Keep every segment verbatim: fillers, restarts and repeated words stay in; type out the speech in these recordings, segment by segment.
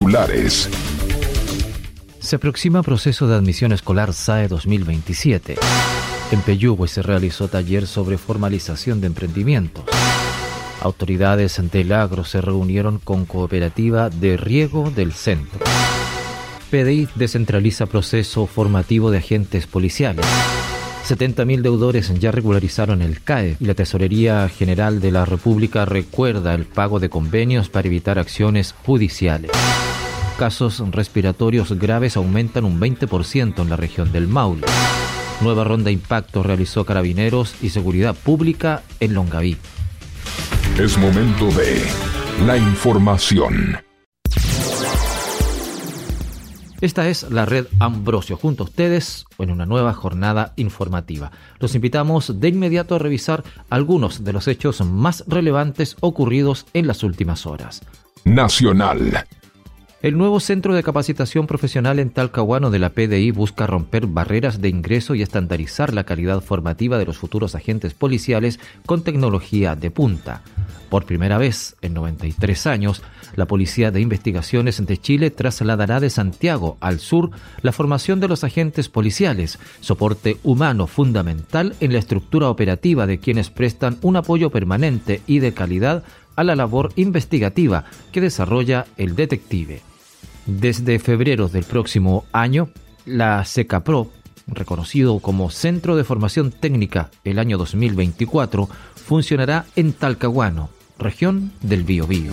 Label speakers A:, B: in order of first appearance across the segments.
A: Titulares.
B: Se aproxima proceso de admisión escolar S A E dos mil veintisiete. En Peyúgue se realizó taller sobre formalización de emprendimientos. Autoridades del agro se reunieron con cooperativa de riego del centro. P D I descentraliza proceso formativo de agentes policiales. setenta mil deudores ya regularizaron el C A E y la Tesorería General de la República recuerda el pago de convenios para evitar acciones judiciales. Casos respiratorios graves aumentan un veinte por ciento en la región del Maule. Nueva ronda impacto realizó Carabineros y Seguridad Pública en Longaví.
A: Es momento de la información.
B: Esta es la red Ambrosio, junto a ustedes en una nueva jornada informativa. Los invitamos de inmediato a revisar algunos de los hechos más relevantes ocurridos en las últimas horas.
A: Nacional.
B: El nuevo Centro de Capacitación Profesional en Talcahuano de la P D I busca romper barreras de ingreso y estandarizar la calidad formativa de los futuros agentes policiales con tecnología de punta. Por primera vez en noventa y tres años, la Policía de Investigaciones de Chile trasladará de Santiago al sur la formación de los agentes policiales, soporte humano fundamental en la estructura operativa de quienes prestan un apoyo permanente y de calidad a la labor investigativa que desarrolla el detective. Desde febrero del próximo año, la SECAPRO, reconocido como Centro de Formación Técnica el año dos mil veinticuatro, funcionará en Talcahuano, región del Biobío.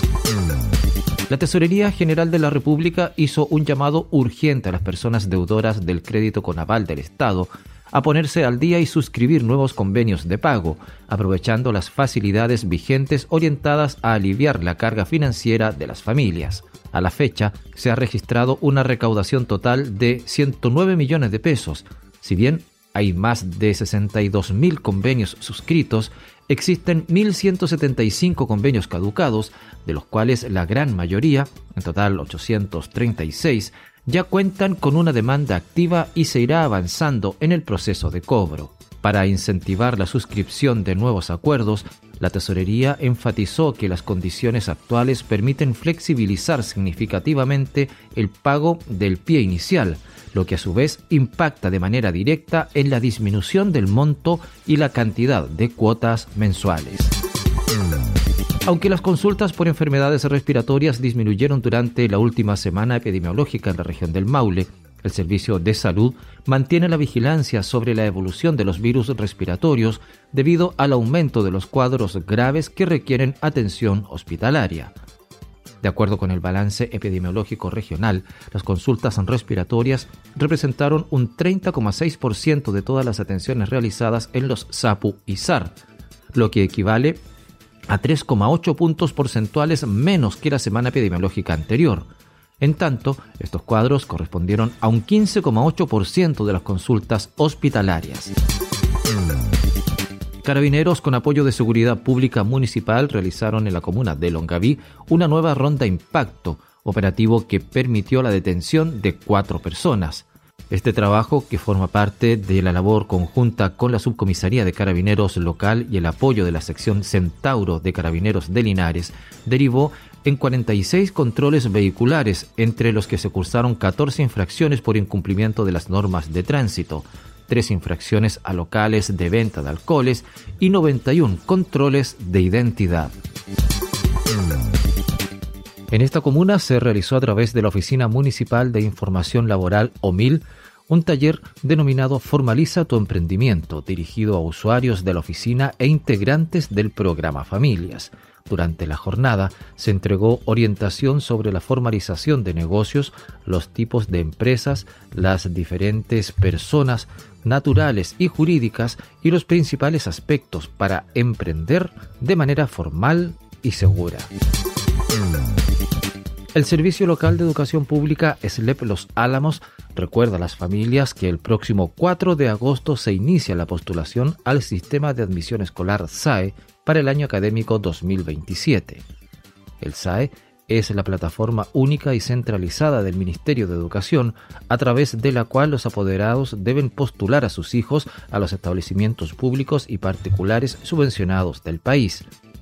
B: La Tesorería General de la República hizo un llamado urgente a las personas deudoras del crédito con aval del Estado a ponerse al día y suscribir nuevos convenios de pago, aprovechando las facilidades vigentes orientadas a aliviar la carga financiera de las familias. A la fecha, se ha registrado una recaudación total de ciento nueve millones de pesos. Si bien hay más de sesenta y dos mil convenios suscritos, existen mil ciento setenta y cinco convenios caducados, de los cuales la gran mayoría, en total ochocientos treinta y seis, ya cuentan con una demanda activa y se irá avanzando en el proceso de cobro. Para incentivar la suscripción de nuevos acuerdos, la Tesorería enfatizó que las condiciones actuales permiten flexibilizar significativamente el pago del pie inicial, lo que a su vez impacta de manera directa en la disminución del monto y la cantidad de cuotas mensuales. Aunque las consultas por enfermedades respiratorias disminuyeron durante la última semana epidemiológica en la región del Maule, el Servicio de Salud mantiene la vigilancia sobre la evolución de los virus respiratorios debido al aumento de los cuadros graves que requieren atención hospitalaria. De acuerdo con el balance epidemiológico regional, las consultas respiratorias representaron un treinta coma seis por ciento de todas las atenciones realizadas en los SAPU y S A R, lo que equivale a tres coma ocho puntos porcentuales menos que la semana epidemiológica anterior. En tanto, estos cuadros correspondieron a un quince coma ocho por ciento de las consultas hospitalarias. Carabineros, con apoyo de Seguridad Pública Municipal, realizaron en la comuna de Longaví una nueva ronda impacto, operativo que permitió la detención de cuatro personas. Este trabajo, que forma parte de la labor conjunta con la Subcomisaría de Carabineros local y el apoyo de la sección Centauro de Carabineros de Linares, derivó en cuarenta y seis controles vehiculares, entre los que se cursaron catorce infracciones por incumplimiento de las normas de tránsito, tres infracciones a locales de venta de alcoholes y noventa y uno controles de identidad. En esta comuna se realizó a través de la Oficina Municipal de Información Laboral O M I L un taller denominado Formaliza tu emprendimiento, dirigido a usuarios de la oficina e integrantes del programa Familias. Durante la jornada se entregó orientación sobre la formalización de negocios, los tipos de empresas, las diferentes personas naturales y jurídicas y los principales aspectos para emprender de manera formal y segura. El Servicio Local de Educación Pública S L E P Los Álamos recuerda a las familias que el próximo cuatro de agosto se inicia la postulación al Sistema de Admisión Escolar S A E para el año académico dos mil veintisiete. El S A E es la plataforma única y centralizada del Ministerio de Educación, a través de la cual los apoderados deben postular a sus hijos a los establecimientos públicos y particulares subvencionados del país.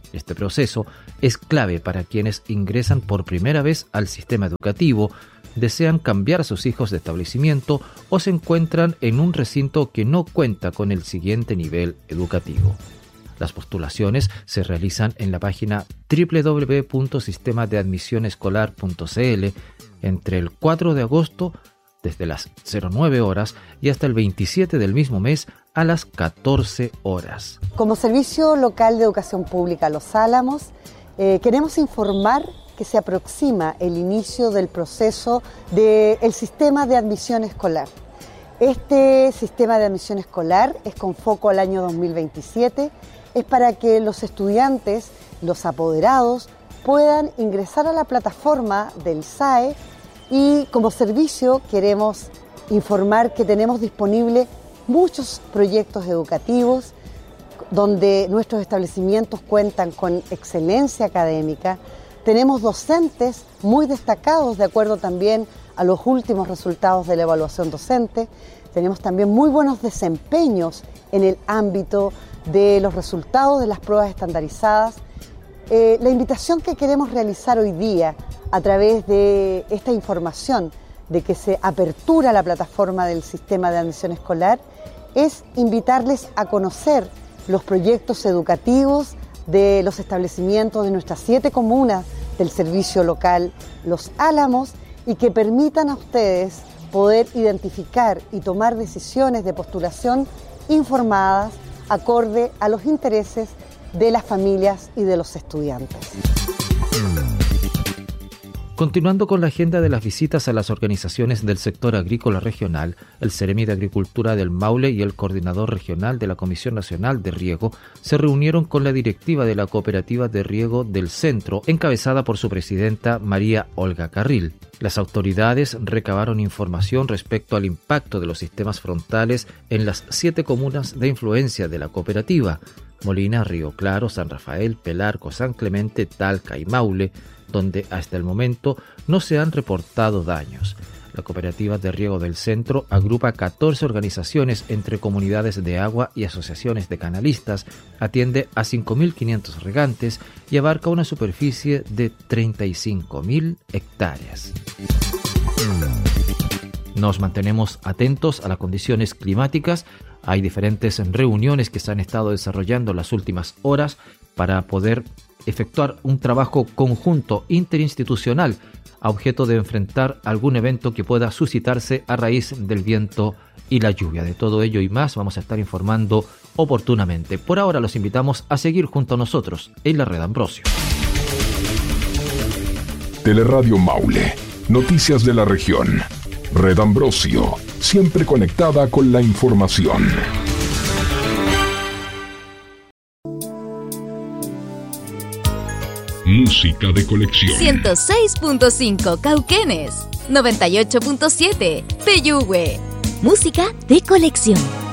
B: Este proceso es clave para quienes ingresan por primera vez al sistema educativo, desean cambiar a sus hijos de establecimiento o se encuentran en un recinto que no cuenta con el siguiente nivel educativo. Las postulaciones se realizan en la página doble u doble u doble u punto sistema de admisión escolar punto c l entre el cuatro de agosto desde las cero nueve horas y hasta el veintisiete del mismo mes a las catorce horas.
C: Como Servicio Local de Educación Pública Los Álamos, eh, queremos informar que se aproxima el inicio del proceso del sistema de admisión escolar. Este sistema de admisión escolar es con foco al año dos mil veintisiete, es para que los estudiantes, los apoderados, puedan ingresar a la plataforma del S A E y como servicio queremos informar que tenemos disponible muchos proyectos educativos donde nuestros establecimientos cuentan con excelencia académica. Tenemos docentes muy destacados de acuerdo también a los últimos resultados de la evaluación docente. Tenemos también muy buenos desempeños en el ámbito de los resultados de las pruebas estandarizadas. Eh, la invitación que queremos realizar hoy día a través de esta información de que se apertura la plataforma del sistema de admisión escolar es invitarles a conocer los proyectos educativos de los establecimientos de nuestras siete comunas del servicio local Los Álamos y que permitan a ustedes poder identificar y tomar decisiones de postulación informadas acorde a los intereses de las familias y de los estudiantes.
B: Continuando con la agenda de las visitas a las organizaciones del sector agrícola regional, el Seremi de Agricultura del Maule y el coordinador regional de la Comisión Nacional de Riego se reunieron con la directiva de la Cooperativa de Riego del Centro, encabezada por su presidenta María Olga Carril. Las autoridades recabaron información respecto al impacto de los sistemas frontales en las siete comunas de influencia de la cooperativa: Molina, Río Claro, San Rafael, Pelarco, San Clemente, Talca y Maule, donde hasta el momento no se han reportado daños. La Cooperativa de Riego del Centro agrupa catorce organizaciones entre comunidades de agua y asociaciones de canalistas, atiende a cinco mil quinientos regantes y abarca una superficie de treinta y cinco mil hectáreas. Nos mantenemos atentos a las condiciones climáticas. Hay diferentes reuniones que se han estado desarrollando en las últimas horas para poder efectuar un trabajo conjunto interinstitucional a objeto de enfrentar algún evento que pueda suscitarse a raíz del viento y la lluvia. De todo ello y más vamos a estar informando oportunamente. Por ahora los invitamos a seguir junto a nosotros en la Red Ambrosio.
A: Teleradio Maule, noticias de la región. Red Ambrosio, siempre conectada con la información. Música de colección.
D: ciento seis punto cinco Cauquenes, noventa y ocho punto siete Peyúgue. Música de colección.